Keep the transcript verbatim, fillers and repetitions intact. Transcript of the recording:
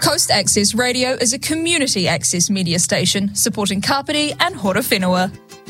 Coast Access Radio is a community access media station supporting Kapiti and Horowhenua.